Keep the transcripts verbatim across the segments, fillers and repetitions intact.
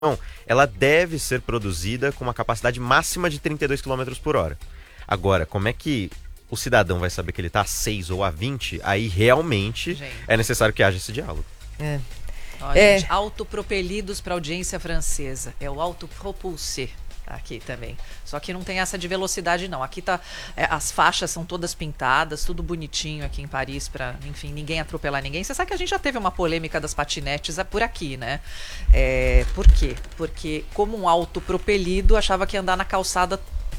ela deve ser produzida com uma capacidade máxima de trinta e dois quilômetros por hora. Agora, como é que o cidadão vai saber que ele está a seis ou a vinte? Aí realmente gente. é necessário que haja esse diálogo. É. Ó, é. gente, autopropelidos para audiência francesa. É o autopropulsé aqui também. Só que não tem essa de velocidade, não. Aqui tá, é, as faixas são todas pintadas, tudo bonitinho aqui em Paris para, enfim, ninguém atropelar ninguém. Você sabe que a gente já teve uma polêmica das patinetes por aqui, né? É, por quê? Porque como um autopropelido achava que andar na calçada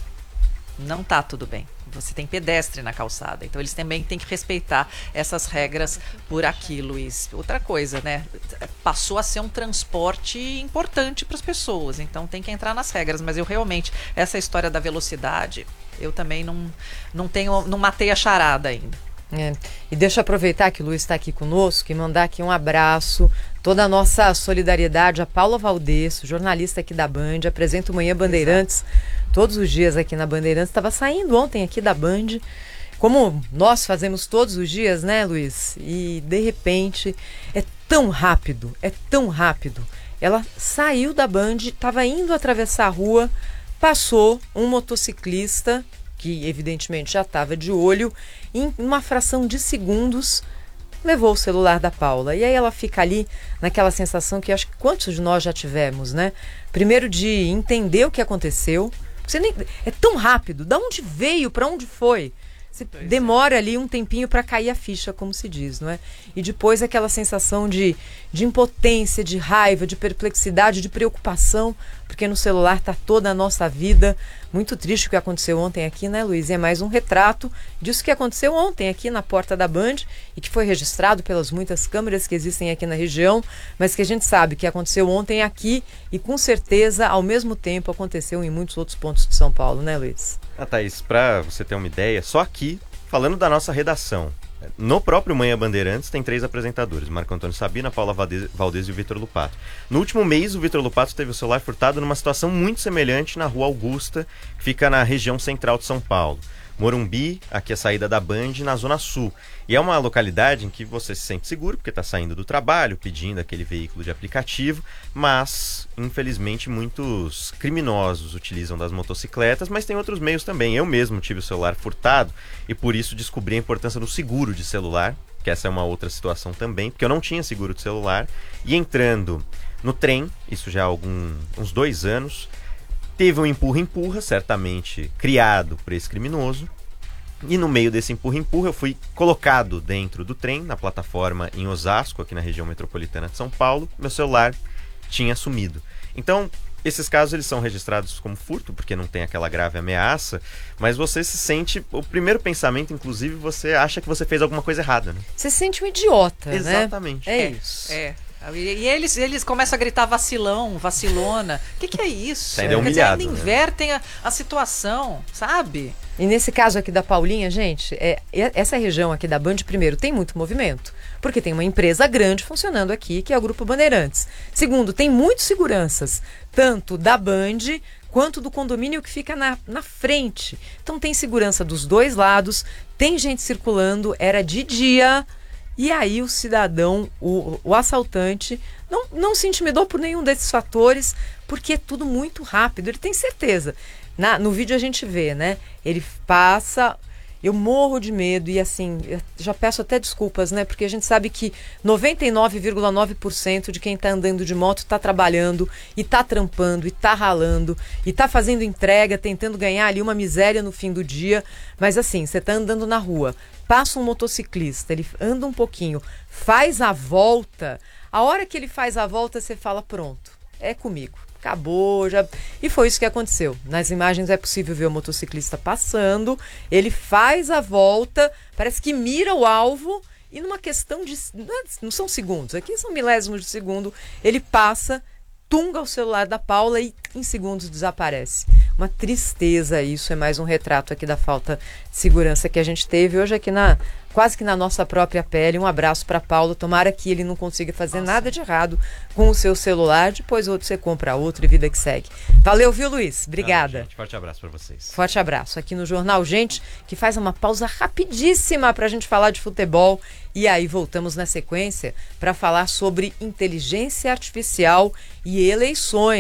não tá tudo bem. Você tem pedestre na calçada, então eles também têm que respeitar essas regras por aqui, Luiz. Outra coisa, né? Passou a ser um transporte importante para as pessoas, então tem que entrar nas regras. Mas eu realmente, essa história da velocidade, eu também não, não tenho, não matei a charada ainda. É. E deixa eu aproveitar que o Luiz está aqui conosco e mandar aqui um abraço, toda a nossa solidariedade a Paula Valdez, jornalista aqui da Band, apresenta o Manhã Bandeirantes. Exato. Todos os dias aqui na Bandeirantes, estava saindo ontem aqui da Band, como nós fazemos todos os dias, né, Luiz? E de repente, é tão rápido, é tão rápido. Ela saiu da Band, estava indo atravessar a rua, passou um motociclista, que evidentemente já estava de olho, em uma fração de segundos, levou o celular da Paula. E aí ela fica ali naquela sensação que acho que quantos de nós já tivemos, né? Primeiro de entender o que aconteceu. Você nem, é tão rápido, de onde veio, para onde foi? Você demora ali um tempinho para cair a ficha, como se diz, não é? E depois aquela sensação de, de impotência, de raiva, de perplexidade, de preocupação, porque no celular está toda a nossa vida. Muito triste o que aconteceu ontem aqui, né, Luiz? E é mais um retrato disso que aconteceu ontem aqui na porta da Band e que foi registrado pelas muitas câmeras que existem aqui na região, mas que a gente sabe que aconteceu ontem aqui e com certeza, ao mesmo tempo, aconteceu em muitos outros pontos de São Paulo, né, Luiz? Ah, Thaís, para você ter uma ideia, só aqui, falando da nossa redação, no próprio Manhã Bandeirantes tem três apresentadores, Marco Antônio Sabina, Paula Valdez e o Vitor Lupato. No último mês, o Vitor Lupato teve o celular furtado numa situação muito semelhante na Rua Augusta, que fica na região central de São Paulo. Morumbi, aqui a saída da Band, na Zona Sul. E é uma localidade em que você se sente seguro, porque está saindo do trabalho, pedindo aquele veículo de aplicativo, mas, infelizmente, muitos criminosos utilizam das motocicletas, mas tem outros meios também. Eu mesmo tive o celular furtado e, por isso, descobri a importância do seguro de celular, que essa é uma outra situação também, porque eu não tinha seguro de celular, e entrando no trem, isso já há algum, uns dois anos, teve um empurra-empurra, certamente criado por esse criminoso, e no meio desse empurra-empurra eu fui colocado dentro do trem, na plataforma em Osasco, aqui na região metropolitana de São Paulo, meu celular tinha sumido. Então, esses casos eles são registrados como furto, porque não tem aquela grave ameaça, mas você se sente, o primeiro pensamento, inclusive, você acha que você fez alguma coisa errada, né? Você se sente um idiota, né? Exatamente. É, é isso. É. E eles, eles começam a gritar vacilão, vacilona. O que, que é isso? Ainda é humilhado, Quer dizer, ainda né? invertem a, a situação, sabe? E nesse caso aqui da Paulinha, gente, é, essa região aqui da Band, primeiro, tem muito movimento, porque tem uma empresa grande funcionando aqui, que é o Grupo Bandeirantes. Segundo, tem muitos seguranças, tanto da Band quanto do condomínio que fica na, na frente. Então tem segurança dos dois lados, tem gente circulando, era de dia. E aí o cidadão, o, o assaltante, não, não se intimidou por nenhum desses fatores, porque é tudo muito rápido, ele tem certeza. Na, no vídeo a gente vê, né? Ele passa, eu morro de medo e assim, já peço até desculpas, né? Porque a gente sabe que noventa e nove vírgula nove por cento de quem está andando de moto está trabalhando e está trampando e está ralando e está fazendo entrega, tentando ganhar ali uma miséria no fim do dia. Mas assim, você está andando na rua, passa um motociclista, ele anda um pouquinho, faz a volta, a hora que ele faz a volta você fala, pronto, é comigo. Acabou, já... E foi isso que aconteceu. Nas imagens é possível ver o motociclista passando, ele faz a volta, parece que mira o alvo e numa questão de... Não são segundos, aqui são milésimos de segundo, ele passa, tunga o celular da Paula e em segundos desaparece. Uma tristeza isso, é mais um retrato aqui da falta de segurança que a gente teve hoje aqui na... quase que na nossa própria pele. Um abraço para Paulo, tomara que ele não consiga fazer nossa. nada de errado com o seu celular, depois outro você compra outro e vida que segue. Valeu, viu, Luiz? Obrigada. Ah, gente, forte abraço para vocês. Forte abraço aqui no Jornal Gente, que faz uma pausa rapidíssima para a gente falar de futebol e aí voltamos na sequência para falar sobre inteligência artificial e eleições.